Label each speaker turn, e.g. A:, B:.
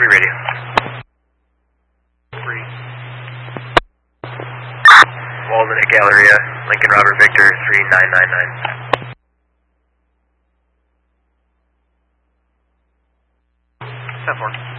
A: radio. 3. Walden at Galleria, Lincoln Robert Victor 3999.
B: 10-4.